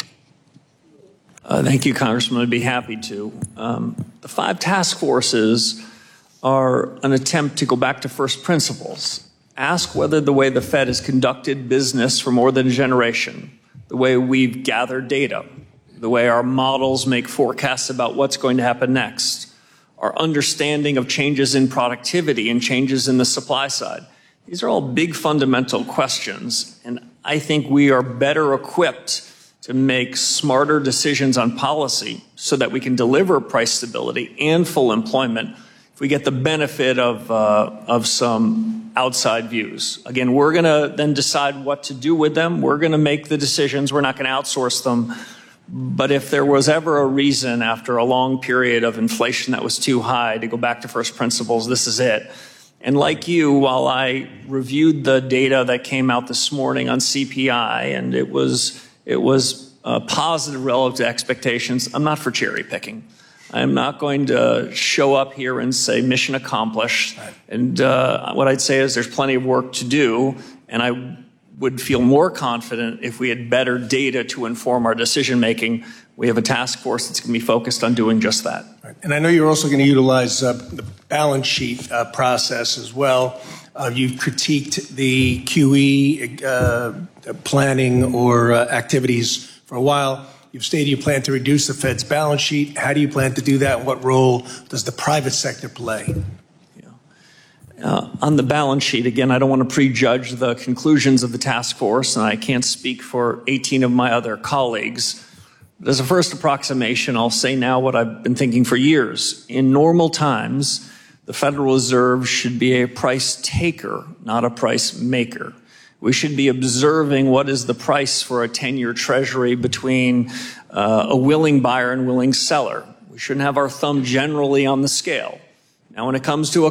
Uh, thank you, Congressman. I'd be happy to. Um, the five task forces are an attempt to go back to first principles. Ask whether the way the Fed has conducted business for more than a generation, the way we've gathered data, the way our models make forecasts about what's going to happen next, our understanding of changes in productivity and changes in the supply side. These are all big fundamental questions, and I think we are better equipped to make smarter decisions on policy so that we can deliver price stability and full employment if we get the benefit of, uh, of some outside views. Again, we're going to then decide what to do with them. We're going to make the decisions. We're not going to outsource them. But if there was ever a reason after a long period of inflation that was too high to go back to first principles, this is it. And like you, while I reviewed the data that came out this morning on C P I, and it was It was uh, positive relative to expectations, I'm not for cherry picking. I'm not going to show up here and say mission accomplished. And uh, what I'd say is there's plenty of work to do, and I would feel more confident if we had better data to inform our decision making. We have a task force that's going to be focused on doing just that. Right. And I know you're also going to utilize uh, the balance sheet uh, process as well. Uh, you've critiqued the Q E uh, planning or uh, activities for a while. You've stated you plan to reduce the Fed's balance sheet. How do you plan to do that? And what role does the private sector play? Uh, on the balance sheet, again, I don't want to prejudge the conclusions of the task force, and I can't speak for eighteen of my other colleagues. But as a first approximation, I'll say now what I've been thinking for years. In normal times, the Federal Reserve should be a price taker, not a price maker. We should be observing what is the price for a ten-year treasury between uh, a willing buyer and willing seller. We shouldn't have our thumb generally on the scale. Now, when it comes to a